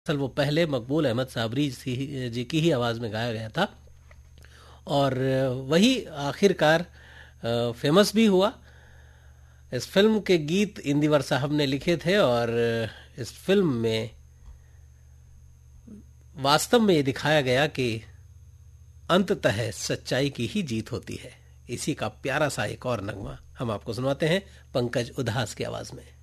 असल वो पहले मकबूल अहमद साबरी जी की ही आवाज़ में गाया गया था, और वही आखिरकार फेमस भी हुआ। इस फिल्म के गीत इंदिवर साहब ने लिखे थे, और इस फिल्म में वास्तव में ये दिखाया गया कि अंततः सच्चाई की ही जीत होती है। इसी का प्यारा सा एक और नगमा हम आपको सुनवाते हैं पंकज उधास की आवाज में।